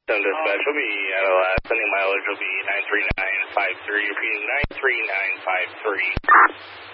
Some dispatch will be at a last. Sending mileage will be 93953. Repeating 93953.